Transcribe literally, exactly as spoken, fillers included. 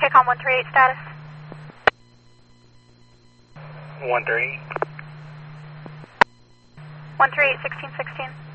K COM one three eight status. one three. one three eight, sixteen sixteen.